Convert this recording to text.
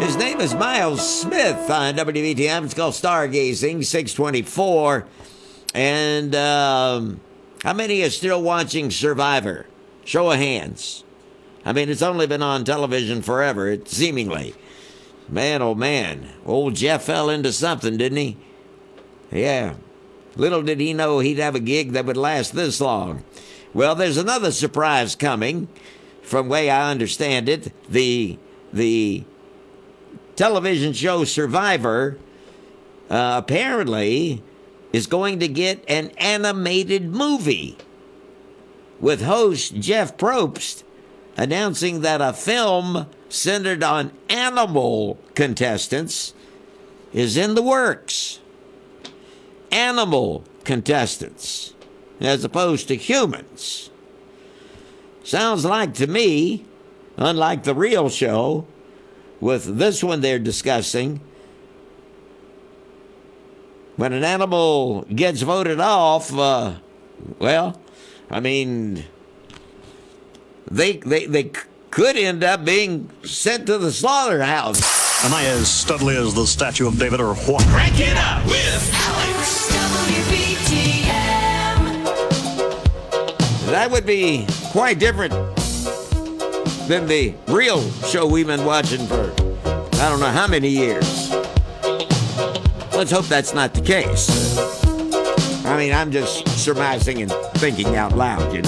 His name is Miles Smith on WBTM. It's called Stargazing, 624. And how many are still watching Survivor? Show of hands. I mean, it's only been on television forever, seemingly. Man, oh man. Old Jeff fell into something, didn't he? Yeah. Little did he know he'd have a gig that would last this long. Well, there's another surprise coming. From the way I understand it, the television show Survivor apparently is going to get an animated movie with host Jeff Probst announcing that a film centered on animal contestants is in the works. Animal contestants as opposed to humans. Sounds like to me, unlike the real show, with this one they're discussing, when an animal gets voted off, well, I mean, they could end up being sent to the slaughterhouse. Am I as studly as the statue of David or what? Crank it up with Alex. WBTM. That would be quite different than the real show we've been watching for I don't know how many years. Let's hope that's not the case. I mean, I'm just surmising and thinking out loud, you know.